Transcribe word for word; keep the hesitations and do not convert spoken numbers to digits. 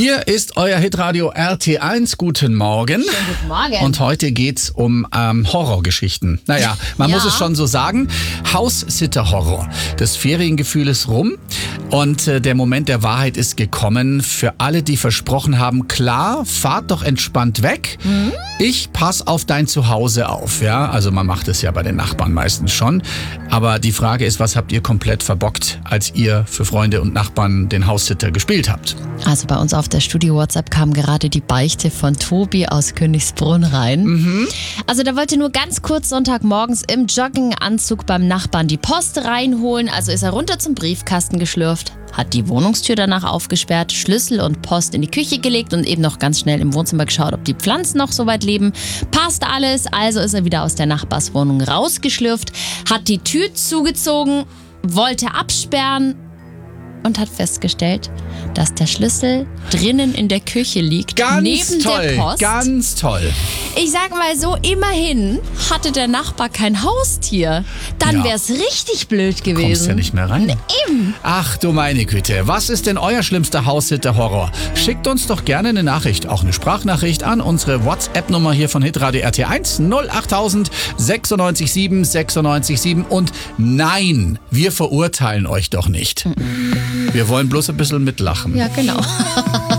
Hier ist euer Hitradio R T eins. Guten Morgen. Schönen guten Morgen. Und heute geht's um ähm, Horrorgeschichten. Naja, man Ja. muss es schon so sagen. House-Sitter-Horror. Das Feriengefühl ist rum und äh, der Moment der Wahrheit ist gekommen. Für alle, die versprochen haben, klar, fahrt doch entspannt weg. Mhm. Ich pass auf dein Zuhause auf. Ja, also man macht es ja bei den Nachbarn meistens schon. Aber die Frage ist, was habt ihr komplett verbockt, als ihr für Freunde und Nachbarn den House-Sitter gespielt habt? Also bei uns auf der Studio-WhatsApp kam gerade die Beichte von Tobi aus Königsbrunn rein. Mhm. Also der wollte nur ganz kurz Sonntagmorgens im Jogginganzug beim Nachbarn die Post reinholen. Also ist er runter zum Briefkasten geschlürft, hat die Wohnungstür danach aufgesperrt, Schlüssel und Post in die Küche gelegt und eben noch ganz schnell im Wohnzimmer geschaut, ob die Pflanzen noch soweit leben. Passt alles, also ist er wieder aus der Nachbarswohnung rausgeschlürft, hat die Tür zugezogen, wollte absperren und hat festgestellt, dass der Schlüssel drinnen in der Küche liegt, Ganz neben toll, der Post. ganz toll. Ich sag mal so, immerhin hatte der Nachbar kein Haustier. Dann Ja. wär's richtig blöd gewesen. Kommst ja nicht mehr rein. Ne, eben. Ach du meine Güte, was ist denn euer schlimmster House-Sitter-Horror? Schickt uns doch gerne eine Nachricht, auch eine Sprachnachricht an unsere WhatsApp-Nummer hier von Hitradio R T eins null achttausend sechsundneunzig sieben sechsundneunzig sieben und nein, wir verurteilen euch doch nicht. Wir wollen bloß ein bisschen mitlachen. Ja, genau.